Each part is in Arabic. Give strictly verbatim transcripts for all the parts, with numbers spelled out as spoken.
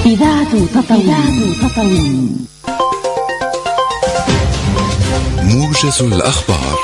إذاعة تطاوين. موجز الأخبار.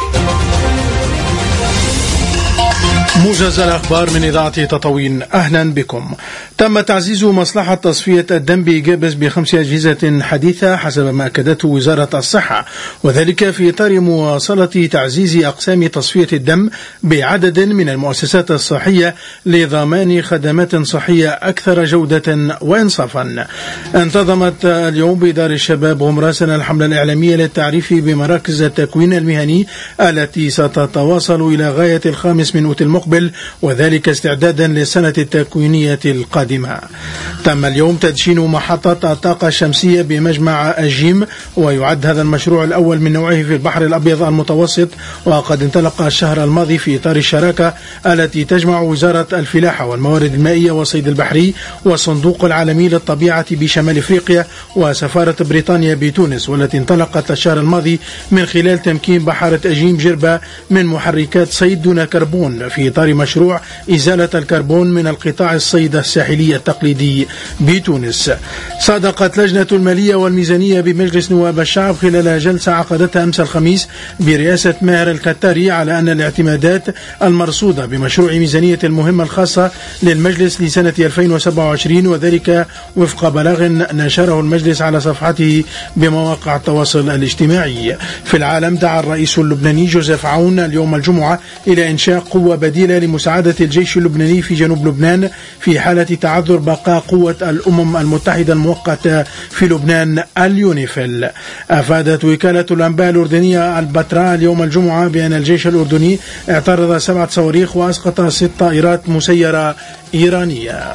موجز الأخبار من إذاعة تطاوين، أهلا بكم. تم تعزيز مصلحة تصفية الدم بجابس بخمس أجهزة حديثة حسب ما أكدته وزارة الصحة، وذلك في إطار مواصلة تعزيز أقسام تصفية الدم بعدد من المؤسسات الصحية لضمان خدمات صحية أكثر جودة وإنصافا. انتظمت اليوم بدار الشباب غمراسنا الحملة الإعلامية للتعريف بمراكز التكوين المهني التي ستتواصل إلى غاية الخامس من أوت المقبل، وذلك استعدادا للسنة التكوينية القادمة. تم اليوم تدشين محطة الطاقة الشمسية بمجمع أجيم، ويعد هذا المشروع الأول من نوعه في البحر الأبيض المتوسط، وقد انطلق الشهر الماضي في إطار الشراكة التي تجمع وزارة الفلاحة والموارد المائية والصيد البحري والصندوق العالمي للطبيعة بشمال أفريقيا وسفارة بريطانيا بتونس، والتي انطلقت الشهر الماضي من خلال تمكين بحيرة أجيم جربة من محركات صيد دون كربون في إطار مشروع إزالة الكربون من القطاع الصيد الساحلي التقليدي بتونس. صادقت لجنة المالية والميزانية بمجلس نواب الشعب خلال جلسة عقدتها أمس الخميس برئاسة ماهر الكتاري على أن الاعتمادات المرصودة بمشروع ميزانية المهمة الخاصة للمجلس لسنة ألفين وسبعة وعشرين، وذلك وفق بلاغ نشره المجلس على صفحته بمواقع التواصل الاجتماعي. في العالم، دعا الرئيس اللبناني جوزيف عون اليوم الجمعة إلى إنشاء قوة بديلة لمساعدة الجيش اللبناني في جنوب لبنان في حالة تعذر بقاء قوة الأمم المتحدة المؤقتة في لبنان اليونيفيل. أفادت وكالة الأنباء الأردنية البتراء اليوم الجمعة بأن الجيش الأردني اعترض سبعة صواريخ وأسقط ست طائرات مسيرة إيرانية.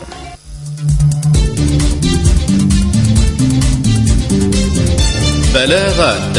بلاغات.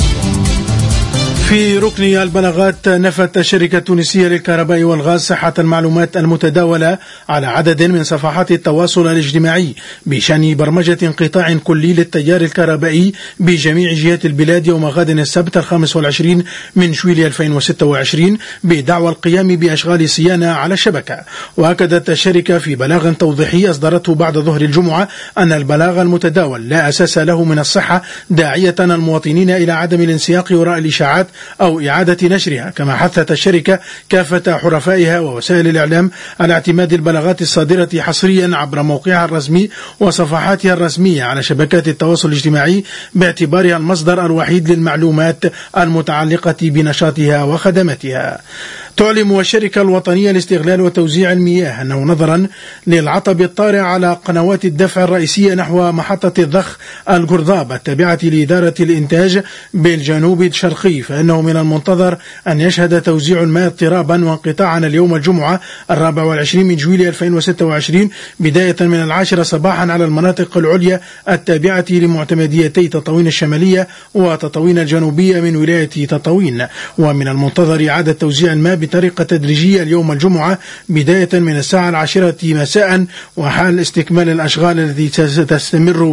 في ركن البلاغات، نفت الشركة التونسية للكهرباء والغاز صحة المعلومات المتداولة على عدد من صفحات التواصل الاجتماعي بشأن برمجة انقطاع كلي للتيار الكهربائي بجميع جهات البلاد يوم غد السبت الخامس والعشرين من شويلية ألفين وستة وعشرين بدعوى القيام بأشغال صيانة على الشبكة. وأكدت الشركة في بلاغ توضيحي أصدرته بعد ظهر الجمعة أن البلاغ المتداول لا أساس له من الصحة، داعية المواطنين إلى عدم الانسياق وراء الإشاعات أو إعادة نشرها. كما حثت الشركة كافة حرفائها ووسائل الإعلام على اعتماد البلاغات الصادرة حصريا عبر موقعها الرسمي وصفحاتها الرسمية على شبكات التواصل الاجتماعي باعتبارها المصدر الوحيد للمعلومات المتعلقة بنشاطها وخدماتها. تعلم الشركة الوطنية لاستغلال وتوزيع المياه أنه نظرا للعطب الطارئ على قنوات الدفع الرئيسية نحو محطة الضخ القرضاب التابعة لإدارة الإنتاج بالجنوب الشرقي، فإنه من المنتظر أن يشهد توزيع الماء اضطرابا وانقطاعا اليوم الجمعة الرابع والعشرين من جويلية ألفين وستة وعشرين بداية من العاشرة صباحا على المناطق العليا التابعة لمعتمديتي تطاوين الشمالية وتطاوين الجنوبية من ولاية تطاوين. ومن المنتظر إعادة توزيع الماء بطريقة تدريجية اليوم الجمعة بداية من الساعة العاشرة مساء، وحال استكمال الأشغال التي ستستمر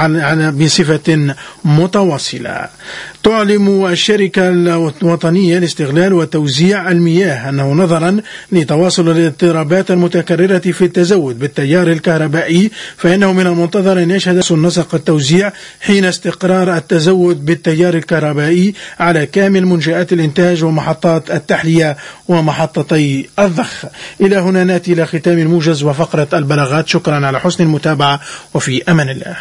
بصفة متواصلة. تعلم الشركة الوطنية لاستغلال وتوزيع المياه أنه نظرا لتواصل الاضطرابات المتكررة في التزود بالتيار الكهربائي، فإنه من المنتظر أن يشهد نسق التوزيع حين استقرار التزود بالتيار الكهربائي على كامل منشآت الإنتاج ومحطات التحلية ومحطتي الضخ. إلى هنا نأتي إلى ختام الموجز وفقرة البلاغات. شكرا على حسن المتابعة، وفي أمان الله.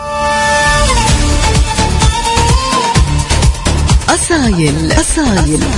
أصايل أصايل